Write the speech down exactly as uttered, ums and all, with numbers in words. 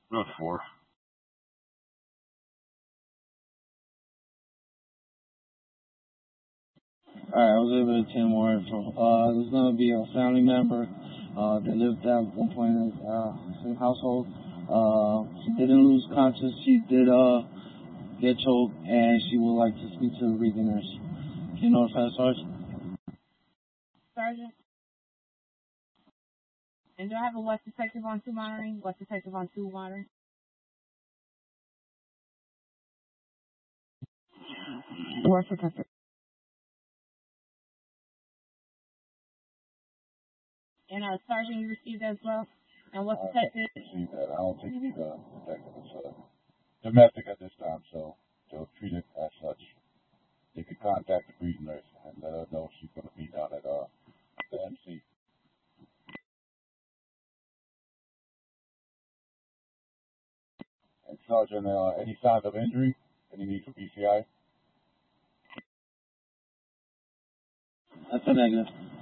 About four. Alright, I was able to attend more info. Uh, there's going to be a family member uh, that lived at one point in the uh, same household. Uh, she didn't lose conscious. She did uh, get choked, and she would like to speak to the Regan nurse. Can you notify the sergeant? Sergeant? And do I have a West Detective on two monitoring? West Detective on two monitoring? West Detective. And uh, Sergeant, you received that as well? And West Detective? I received that. I don't think he's uh, detective. It's uh, domestic at this time, so they'll treat it as such. They could contact the breeding nurse and let her know she's going to be down at uh, the M C. And Sergeant, uh, any signs of injury? Any need for P C I? That's a negative.